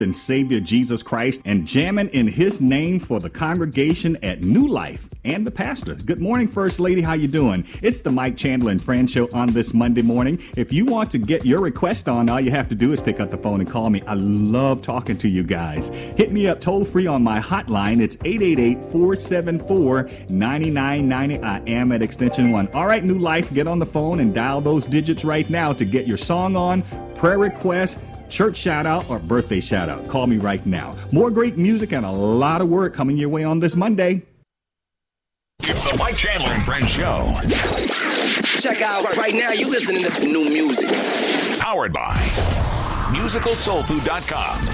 and Savior Jesus Christ and jamming in his name for the congregation at New Life and the pastor. Good morning, First Lady. How you doing? It's the Mike Chandler and Friends show on this Monday morning. If you want to get your request on, all you have to do is pick up the phone and call me. I love talking to you guys. Hit me up toll free on my hotline. It's 888-474-9990. I am at extension 1. All right, New Life, get on the phone and dial those digits right now to get your song on, prayer request, church shout out, or birthday shout out. Call me right now. More great music and a lot of work coming your way on this Monday. It's the Mike Chandler and Friends show. Check out right now. You listening to new music. Powered by MusicalSoulFood.com.